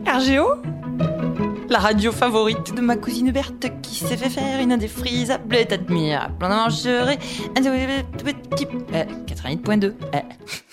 RGO, la radio favorite de ma cousine Berthe qui s'est fait faire une indéfrisable et admirable. On en mangerait 88.2.